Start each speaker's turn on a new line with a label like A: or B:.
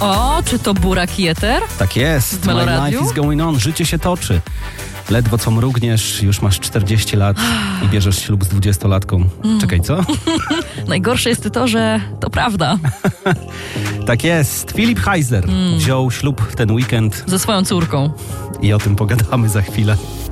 A: O, czy to Burak Jeter?
B: Tak jest.
A: W
B: My
A: Meloradiu?
B: life is going on. Życie się toczy. Ledwo co mrugniesz, już masz 40 lat i bierzesz ślub z 20-latką. Czekaj, co?
A: Najgorsze jest to, że to prawda.
B: Tak jest. Filip Heiser wziął ślub w ten weekend
A: Ze swoją córką.
B: i o tym pogadamy za chwilę.